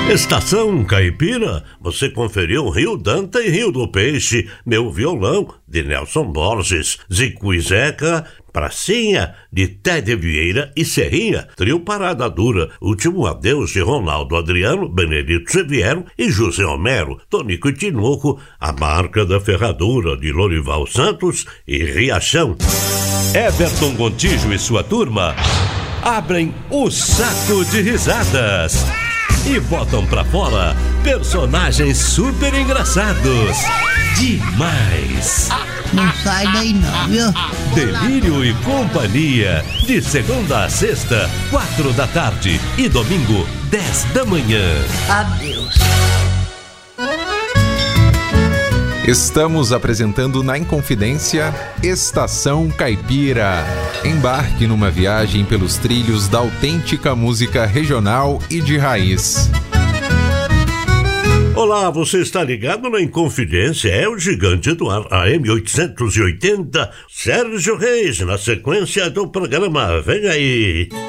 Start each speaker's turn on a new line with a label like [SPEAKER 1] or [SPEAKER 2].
[SPEAKER 1] Estação Caipira, você conferiu Rio Danta e Rio do Peixe, Meu Violão, de Nelson Borges, Zico e Zeca, Pracinha, de Tede Vieira e Serrinha, Trio Parada Dura, Último Adeus de Ronaldo Adriano, Benedito Severo e José Homero, Tonico e Tinoco, A Marca da Ferradura, de Lorival Santos e Riachão.
[SPEAKER 2] Everton Gontijo e sua turma abrem o saco de risadas e botam pra fora personagens super engraçados. Demais!
[SPEAKER 3] Não sai daí não, viu?
[SPEAKER 2] Delírio e Companhia, de segunda a sexta, 4 da tarde e domingo, 10 da manhã.
[SPEAKER 3] Adeus.
[SPEAKER 4] Estamos apresentando na Inconfidência Estação Caipira. Embarque numa viagem pelos trilhos da autêntica música regional e de raiz.
[SPEAKER 1] Olá, você está ligado na Inconfidência, é o gigante do ar, AM 880, Sérgio Reis, na sequência do programa. Vem aí.